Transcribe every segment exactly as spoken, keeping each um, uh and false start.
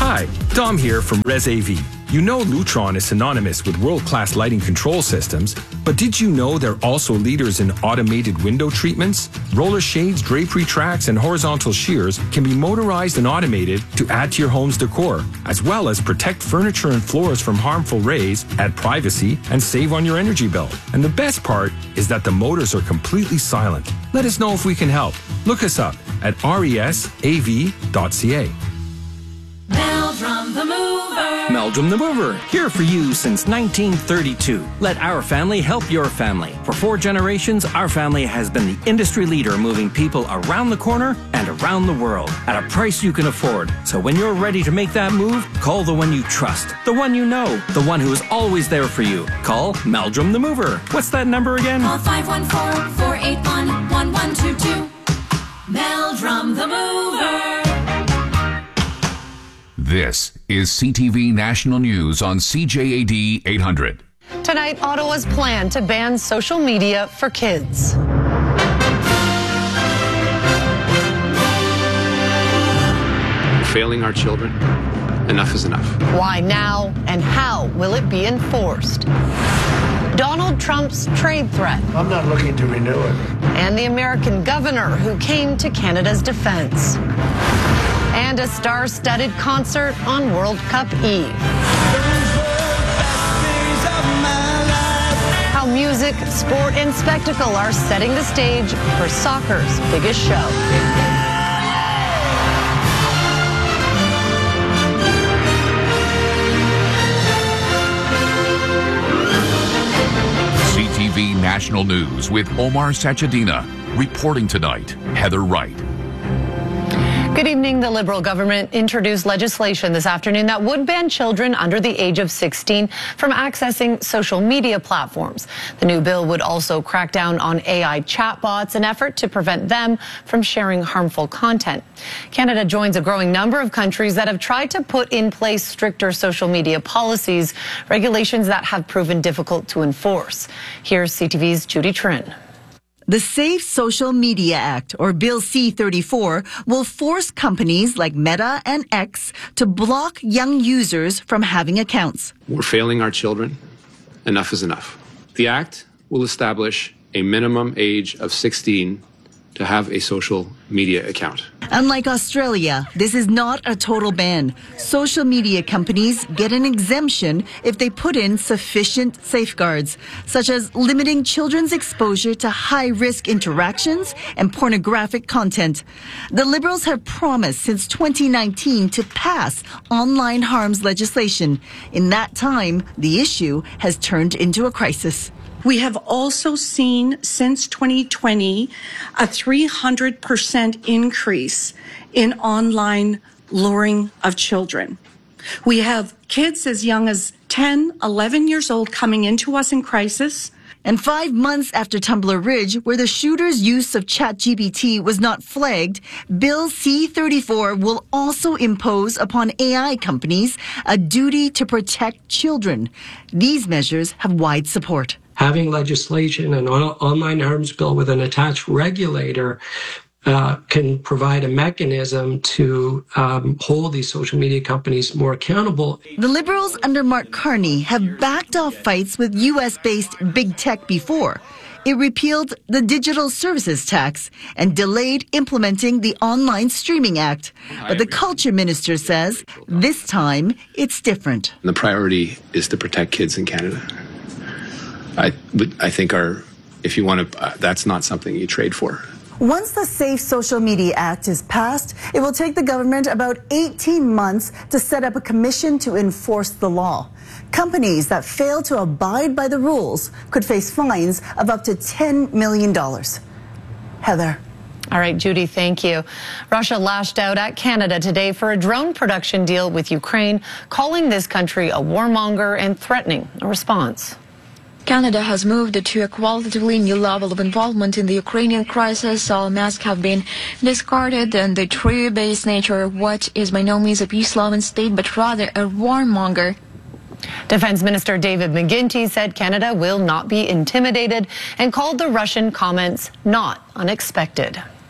Hi, Dom here from ResAV. You know Lutron is synonymous with world-class lighting control systems, but did you know they're also leaders in automated window treatments? Roller shades, drapery tracks, and horizontal shears can be motorized and automated to add to your home's decor, as well as protect furniture and floors from harmful rays, add privacy, and save on your energy bill. And the best part is that the motors are completely silent. Let us know if we can help. Look us up at resav dot c a. Meldrum the Mover. Meldrum the Mover, here for you since nineteen thirty-two. Let our family help your family. For four generations, our family has been the industry leader moving people around the corner and around the world at a price you can afford. So when you're ready to make that move, call the one you trust, the one you know, the one who is always there for you. Call Meldrum the Mover. What's that number again? Call five one four, four eight one, one one two two. Meldrum the Mover. This is C T V National News on C J A D eight hundred. Tonight, Ottawa's plan to ban social media for kids. Failing our children. Enough is enough. Why now and how will it be enforced? Donald Trump's trade threat. I'm not looking to renew it. And the American governor who came to Canada's defense. And a star-studded concert on World Cup Eve. How music, sport, and spectacle are setting the stage for soccer's biggest show. C T V National News with Omar Sachedina. Reporting tonight, Heather Wright. Good evening. The Liberal government introduced legislation this afternoon that would ban children under the age of sixteen from accessing social media platforms. The new bill would also crack down on A I chatbots, an effort to prevent them from sharing harmful content. Canada joins a growing number of countries that have tried to put in place stricter social media policies, regulations that have proven difficult to enforce. Here's C T V's Judy Trin. The Safe Social Media Act, or Bill C thirty-four, will force companies like Meta and X to block young users from having accounts. We're failing our children. Enough is enough. The Act will establish a minimum age of sixteen to have a social media account. Unlike Australia, this is not a total ban. Social media companies get an exemption if they put in sufficient safeguards, such as limiting children's exposure to high-risk interactions and pornographic content. The Liberals have promised since twenty nineteen to pass online harms legislation. In that time, the issue has turned into a crisis. We have also seen since twenty twenty a three hundred percent increase in online luring of children. We have kids as young as ten, eleven years old coming into us in crisis. And five months after Tumbler Ridge, where the shooter's use of ChatGPT was not flagged, Bill C thirty-four will also impose upon A I companies a duty to protect children. These measures have wide support. Having legislation, an online harms bill with an attached regulator uh, can provide a mechanism to um, hold these social media companies more accountable. The Liberals under Mark Carney have backed off fights with U S-based big tech before. It repealed the Digital Services Tax and delayed implementing the Online Streaming Act. But the Culture Minister says this time it's different. The priority is to protect kids in Canada. I, I think our, if you want to, uh, that's not something you trade for. Once the Safe Social Media Act is passed, it will take the government about eighteen months to set up a commission to enforce the law. Companies that fail to abide by the rules could face fines of up to ten million dollars. Heather. All right, Judy, thank you. Russia lashed out at Canada today for a drone production deal with Ukraine, calling this country a warmonger and threatening a response. Canada has moved to a qualitatively new level of involvement in the Ukrainian crisis. All masks have been discarded, and the true-based nature of what is by no means a peace-loving state, but rather a warmonger. Defense Minister David McGuinty said Canada will not be intimidated and called the Russian comments not unexpected.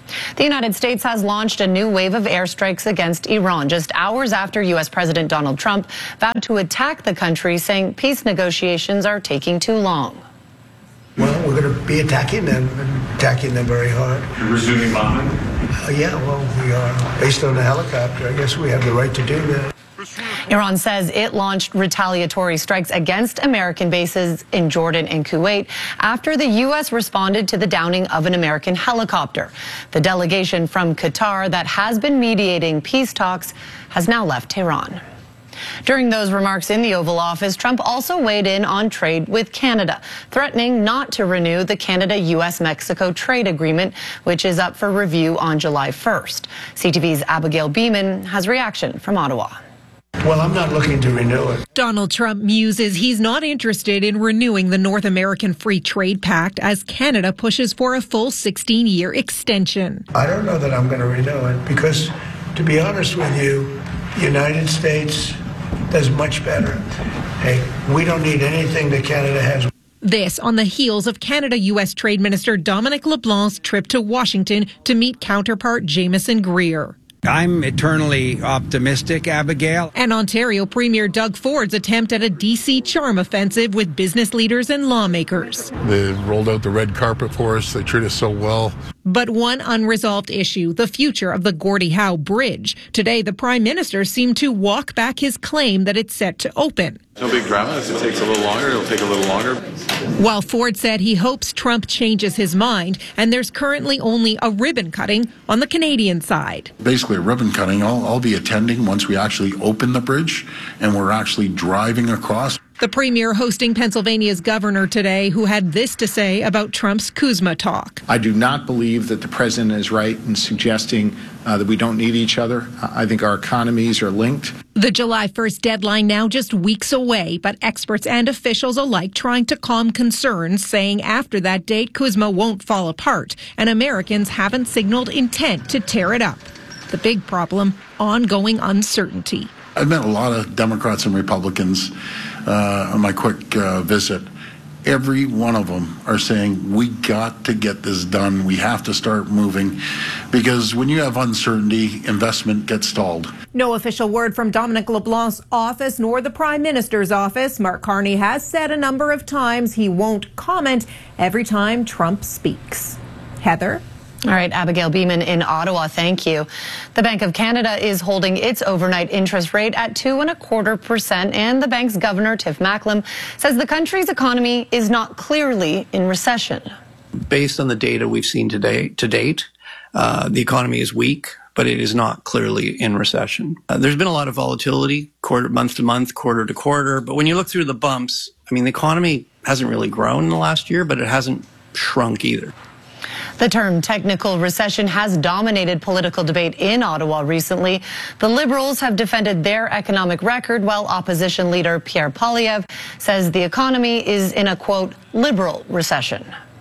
The United States has launched a new wave of airstrikes against Iran just hours after U S President Donald Trump vowed to attack the country, saying peace negotiations are taking too long. Well, we're going to be attacking them, and attacking them very hard. You're resuming bombing? Uh, yeah, well, we are. Based on the helicopter, I guess we have the right to do that. Iran says it launched retaliatory strikes against American bases in Jordan and Kuwait after the U S responded to the downing of an American helicopter. The delegation from Qatar that has been mediating peace talks has now left Tehran. During those remarks in the Oval Office, Trump also weighed in on trade with Canada, threatening not to renew the Canada-U S Mexico trade agreement, which is up for review on July first. C T V's Abigail Beeman has reaction from Ottawa. Well, I'm not looking to renew it. Donald Trump muses he's not interested in renewing the North American Free Trade Pact as Canada pushes for a full sixteen-year extension. I don't know that I'm going to renew it because, to be honest with you, the United States does much better. Hey, we don't need anything that Canada has. This on the heels of Canada-U S Trade Minister Dominic LeBlanc's trip to Washington to meet counterpart Jameson Greer. I'm eternally optimistic, Abigail. And Ontario Premier Doug Ford's attempt at a D C charm offensive with business leaders and lawmakers. They rolled out the red carpet for us. They treat us so well. But one unresolved issue, the future of the Gordie Howe Bridge. Today, the Prime Minister seemed to walk back his claim that it's set to open. No big drama. If it takes a little longer, it'll take a little longer. While Ford said he hopes Trump changes his mind, and there's currently only a ribbon cutting on the Canadian side. Basically a ribbon cutting. I'll, I'll be attending once we actually open the bridge and we're actually driving across. The Premier hosting Pennsylvania's governor today, who had this to say about Trump's Kuzma talk. I do not believe that the president is right in suggesting uh, that we don't need each other. I think our economies are linked. The July first deadline now just weeks away, but experts and officials alike trying to calm concerns, saying after that date, Kuzma won't fall apart, and Americans haven't signaled intent to tear it up. The big problem, ongoing uncertainty. I've met a lot of Democrats and Republicans uh, on my quick uh, visit. Every one of them are saying, we got to get this done. We have to start moving because when you have uncertainty, investment gets stalled. No official word from Dominic LeBlanc's office nor the Prime Minister's office. Mark Carney has said a number of times he won't comment every time Trump speaks. Heather? All right, Abigail Beeman in Ottawa, thank you. The Bank of Canada is holding its overnight interest rate at two and a quarter percent, and the bank's governor, Tiff Macklem, says the country's economy is not clearly in recession. Based on the data we've seen today, to date, uh, the economy is weak, but it is not clearly in recession. Uh, there's been a lot of volatility, quarter, month to month, quarter to quarter, but when you look through the bumps, I mean, the economy hasn't really grown in the last year, but it hasn't shrunk either. The term technical recession has dominated political debate in Ottawa recently. The Liberals have defended their economic record, while opposition leader Pierre Poilievre says the economy is in a, quote, liberal recession.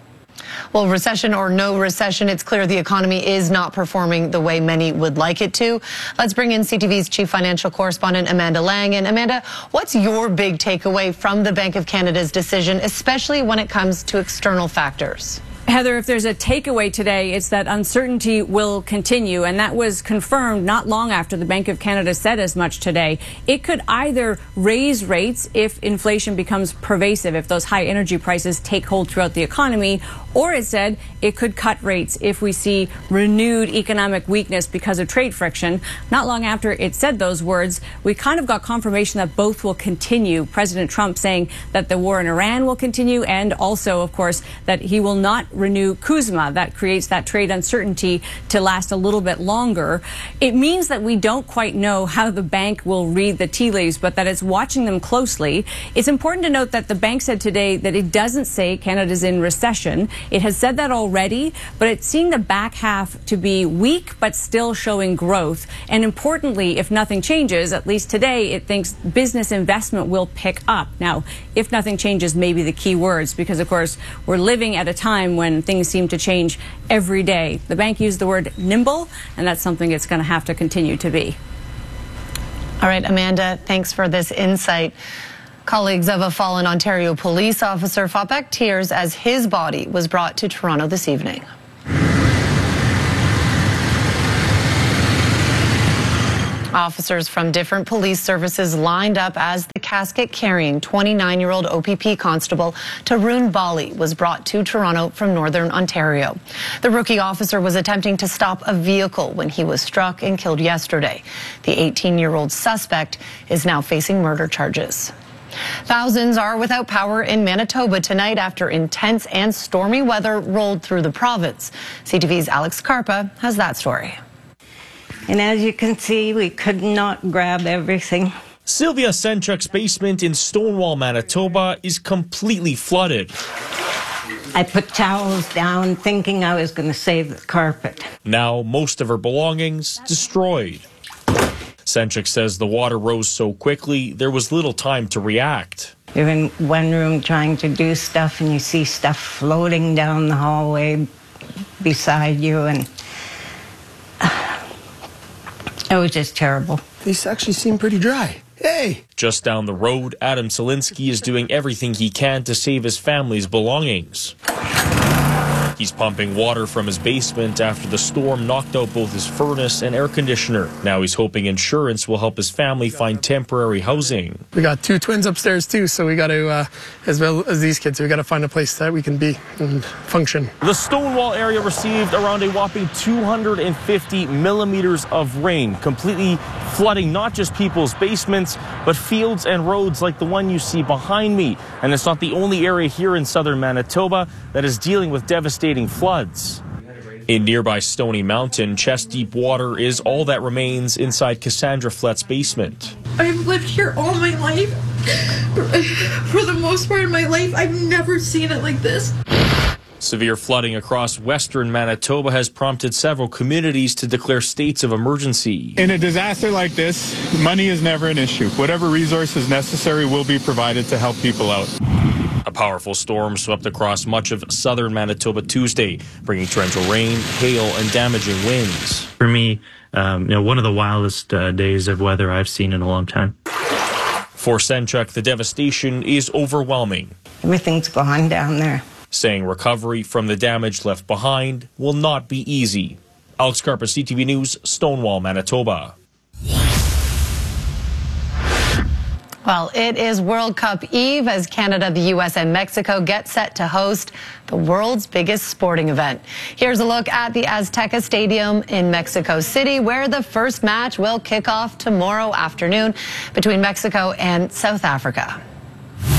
Well, recession or no recession, it's clear the economy is not performing the way many would like it to. Let's bring in C T V's chief financial correspondent, Amanda Lang. And Amanda, what's your big takeaway from the Bank of Canada's decision, especially when it comes to external factors? Heather, if there's a takeaway today, it's that uncertainty will continue, and that was confirmed not long after the Bank of Canada said as much today. It could either raise rates if inflation becomes pervasive, if those high energy prices take hold throughout the economy, or it said it could cut rates if we see renewed economic weakness because of trade friction. Not long after it said those words, we kind of got confirmation that both will continue. President Trump saying that the war in Iran will continue, and also, of course, that he will not renew Kuzma. That creates that trade uncertainty to last a little bit longer. It means that we don't quite know how the bank will read the tea leaves, but that it's watching them closely. It's important to note that the bank said today that it doesn't say Canada's in recession. It has said that already, but it's seeing the back half to be weak, but still showing growth. And importantly, if nothing changes, at least today, it thinks business investment will pick up. Now, if nothing changes, maybe the key words, because of course, we're living at a time when things seem to change every day. The bank used the word nimble, and that's something it's going to have to continue to be. All right, Amanda, thanks for this insight. Colleagues of a fallen Ontario police officer fought back tears as his body was brought to Toronto this evening. Officers from different police services lined up as the casket-carrying twenty-nine-year-old O P P constable Tarun Bali was brought to Toronto from Northern Ontario. The rookie officer was attempting to stop a vehicle when he was struck and killed yesterday. The eighteen-year-old suspect is now facing murder charges. Thousands are without power in Manitoba tonight after intense and stormy weather rolled through the province. C T V's Alex Karpa has that story. And as you can see, we could not grab everything. Sylvia Senchuk's basement in Stonewall, Manitoba is completely flooded. I put towels down thinking I was going to save the carpet. Now most of her belongings destroyed. Senchuk says the water rose so quickly, there was little time to react. You're in one room trying to do stuff and you see stuff floating down the hallway beside you, and uh, it was just terrible. These actually seem pretty dry. Hey! Just down the road, Adam Selinsky is doing everything he can to save his family's belongings. He's pumping water from his basement after the storm knocked out both his furnace and air conditioner. Now he's hoping insurance will help his family find temporary housing. We got two twins upstairs too, so we got to, uh, as well as these kids, we got to find a place that we can be and function. The Stonewall area received around a whopping two hundred fifty millimeters of rain, completely flooding not just people's basements, but fields and roads like the one you see behind me. And it's not the only area here in southern Manitoba that is dealing with devastating floods. In nearby Stony Mountain, chest-deep water is all that remains inside Cassandra Flett's basement. I've lived here all my life. For the most part of my life, I've never seen it like this. Severe flooding across western Manitoba has prompted several communities to declare states of emergency. In a disaster like this, money is never an issue. Whatever resources necessary will be provided to help people out. A powerful storm swept across much of southern Manitoba Tuesday, bringing torrential rain, hail, and damaging winds. For me, um, you know, one of the wildest uh, days of weather I've seen in a long time. For Senchuk, the devastation is overwhelming. Everything's gone down there. Saying recovery from the damage left behind will not be easy. Alex Karpa, C T V News, Stonewall, Manitoba. Well, it is World Cup Eve as Canada, the U S, and Mexico get set to host the world's biggest sporting event. Here's a look at the Azteca Stadium in Mexico City, where the first match will kick off tomorrow afternoon between Mexico and South Africa.